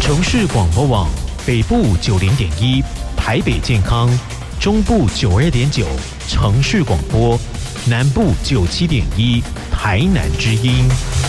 城市广播网北部90.1，台北健康，中部92.9，城市广播，南部97.1，台南之音。